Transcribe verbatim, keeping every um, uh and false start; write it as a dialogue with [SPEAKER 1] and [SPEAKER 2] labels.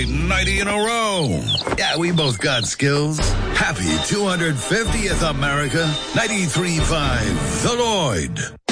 [SPEAKER 1] ninety in a row. Yeah, we both got skills. Happy two hundred fiftieth America. ninety-three point five The Lloyd.